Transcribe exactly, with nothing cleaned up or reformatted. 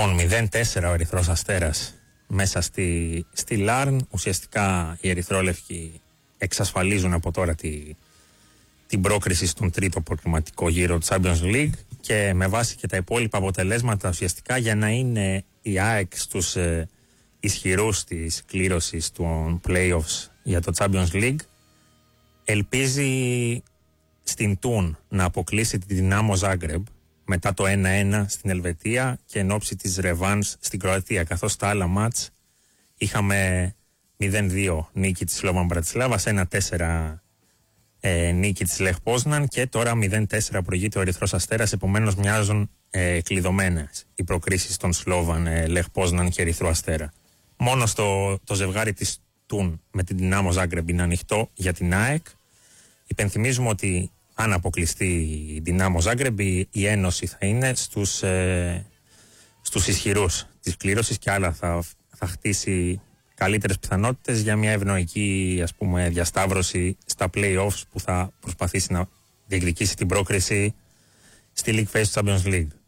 Λοιπόν, μηδέν τέσσερα ο Ερυθρός Αστέρας μέσα στη, στη Λάρν. Ουσιαστικά οι ερυθρόλευκοι εξασφαλίζουν από τώρα τη, την πρόκριση στον τρίτο προκριματικό γύρο του Champions League, και με βάση και τα υπόλοιπα αποτελέσματα ουσιαστικά για να είναι η ΑΕΚ στους ε, ισχυρούς της κλήρωσης των playoffs για το Champions League, ελπίζει στην Τούν να αποκλείσει τη Δυνάμο Ζάγκρεμπ μετά το ένα ένα στην Ελβετία και εν ώψη της ρεβάνς στην Κροατία, καθώς στα άλλα μάτς είχαμε μηδέν δύο νίκη της Σλόβαν Μπρατισλάβας, ένα τέσσερα ε, νίκη της Λεχ Πόσναν, και τώρα μηδέν τέσσερα προηγείται ο Ερυθρός Αστέρας. Επομένως μοιάζουν ε, κλειδωμένες οι προκρίσεις των Σλόβαν, ε, Λεχ Πόσναν και Ερυθρού Αστέρα. Μόνο στο το ζευγάρι της Τούν με την Δυνάμο Ζάγκρεμπ είναι ανοιχτό για την ΑΕΚ. Υπενθυμίζουμε ότι αν αποκλειστεί η Δυνάμο Ζάγκρεμπ, η, η ένωση θα είναι στους, ε, στους ισχυρούς της κλήρωσης, και άλλα θα, θα χτίσει καλύτερες πιθανότητες για μια ευνοϊκή, ας πούμε, διασταύρωση στα play-offs που θα προσπαθήσει να διεκδικήσει την πρόκριση στη League Phase του Champions League.